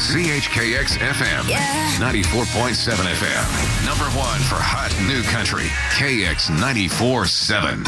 CHKX FM, 94.7 FM. Number one for hot new country, KX 94.7.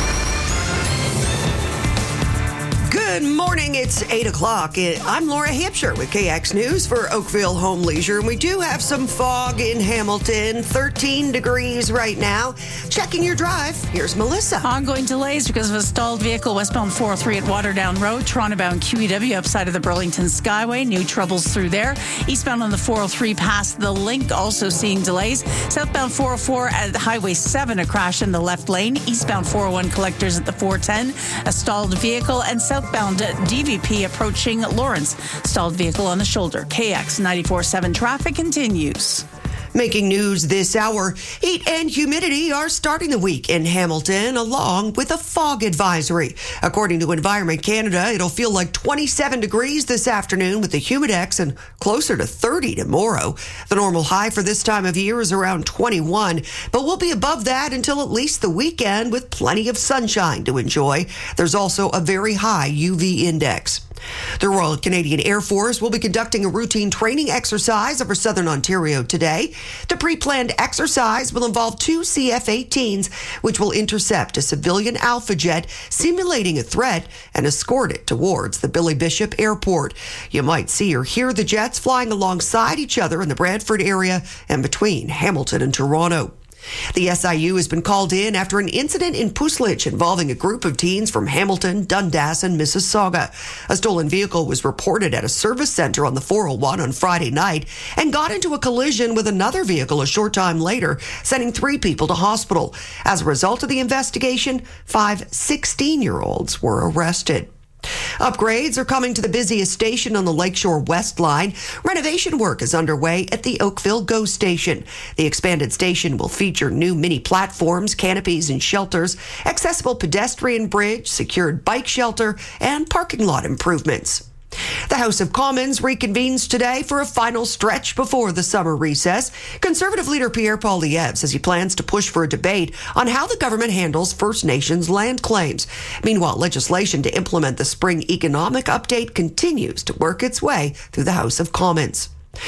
Good morning. It's 8 o'clock. I'm Laura Hampshire with KX News for Oakville Home Leisure. And we do have some fog in Hamilton, 13 degrees right now. Checking your drive. Here's Melissa. Ongoing delays because of a stalled vehicle westbound 403 at Waterdown Road, Toronto-bound QEW upside of the Burlington Skyway. New troubles through there. Eastbound on the 403 past the Link, also seeing delays. Southbound 404 at Highway 7, a crash in the left lane. Eastbound 401 collectors at the 410, a stalled vehicle. And southbound DVP approaching Lawrence, stalled vehicle on the shoulder. KX 94.7 traffic continues. Making news this hour, heat and humidity are starting the week in Hamilton, along with a fog advisory. According to Environment Canada, it'll feel like 27 degrees this afternoon with the Humidex and closer to 30 tomorrow. The normal high for this time of year is around 21, but we'll be above that until at least the weekend with plenty of sunshine to enjoy. There's also a very high UV index. The Royal Canadian Air Force will be conducting a routine training exercise over southern Ontario today. The pre-planned exercise will involve two CF-18s, which will intercept a civilian Alpha jet simulating a threat and escort it towards the Billy Bishop Airport. You might see or hear the jets flying alongside each other in the Brantford area and between Hamilton and Toronto. The SIU has been called in after an incident in Puslich involving a group of teens from Hamilton, Dundas, and Mississauga. A stolen vehicle was reported at a service center on the 401 on Friday night and got into a collision with another vehicle a short time later, sending 3 people to hospital. As a result of the investigation, 5 16-year-olds were arrested. Upgrades are coming to the busiest station on the Lakeshore West Line. Renovation work is underway at the Oakville GO station. The expanded station will feature new mini platforms, canopies, and shelters, accessible pedestrian bridge, secured bike shelter, and parking lot improvements. The House of Commons reconvenes today for a final stretch before the summer recess. Conservative leader Pierre Poilievre says he plans to push for a debate on how the government handles First Nations land claims. Meanwhile, legislation to implement the spring economic update continues to work its way through the House of Commons.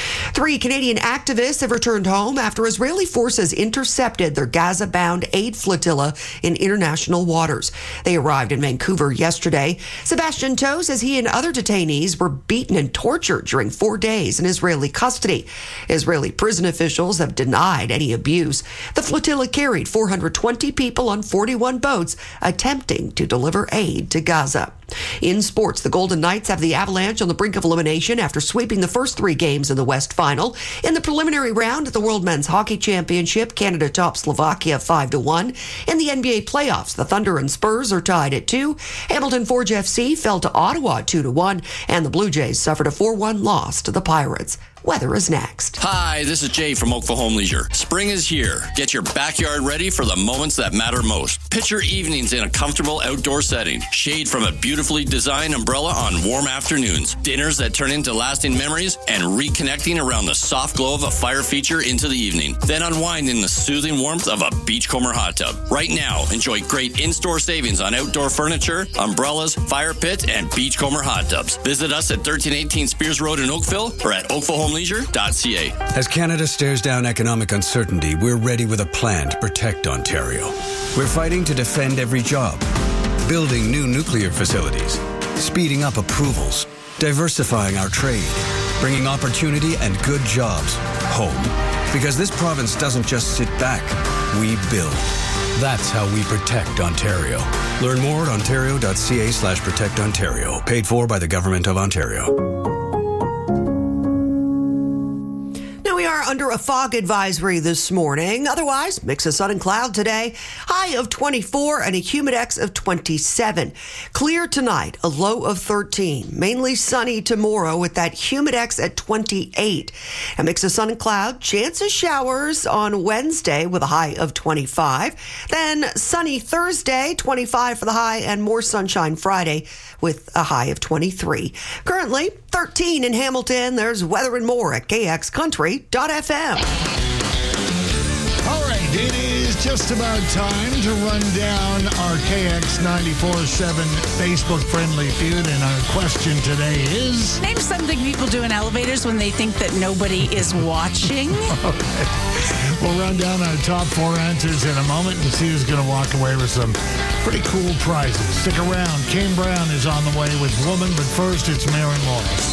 3 Canadian activists have returned home after Israeli forces intercepted their Gaza-bound aid flotilla in international waters. They arrived in Vancouver yesterday. Sebastian Toe says he and other detainees were beaten and tortured during 4 days in Israeli custody. Israeli prison officials have denied any abuse. The flotilla carried 420 people on 41 boats attempting to deliver aid to Gaza. In sports, the Golden Knights have the Avalanche on the brink of elimination after sweeping the first 3 games in the West Final. In the preliminary round at the World Men's Hockey Championship, Canada topped Slovakia 5-1. In the NBA playoffs, the Thunder and Spurs are tied at 2. Hamilton Forge FC fell to Ottawa 2-1, and the Blue Jays suffered a 4-1 loss to the Pirates. Weather is next. Hi, this is Jay from Oakville Home Leisure. Spring is here. Get your backyard ready for the moments that matter most. Picture evenings in a comfortable outdoor setting. Shade from a beautifully designed umbrella on warm afternoons. Dinners that turn into lasting memories and reconnecting around the soft glow of a fire feature into the evening. Then unwind in the soothing warmth of a Beachcomber hot tub. Right now, enjoy great in-store savings on outdoor furniture, umbrellas, fire pits, and Beachcomber hot tubs. Visit us at 1318 Spears Road in Oakville or at oakvillehomelesure.ca. As Canada stares down economic uncertainty, we're ready with a plan to protect Ontario. We're fighting to defend every job, building new nuclear facilities, speeding up approvals, diversifying our trade, bringing opportunity and good jobs home. Because this province doesn't just sit back, we build. That's how we protect Ontario. Learn more at ontario.ca/protectontario. Paid for by the Government of Ontario. We are under a fog advisory this morning. Otherwise, mix of sun and cloud today. High of 24 and a humidex of 27. Clear tonight, a low of 13. Mainly sunny tomorrow with that humidex at 28. A mix of sun and cloud. Chance of showers on Wednesday with a high of 25. Then sunny Thursday, 25 for the high, and more sunshine Friday with a high of 23. Currently, 13 in Hamilton. There's weather and more at KXCountry.fm. All right, it is is just about time to run down our KX94.7 Facebook-friendly feud, and our question today is... Name something people do in elevators when they think that nobody is watching. Okay. We'll run down our top 4 answers in a moment and see who's going to walk away with some pretty cool prizes. Stick around. Kane Brown is on the way with Woman, but first it's Mary Morris.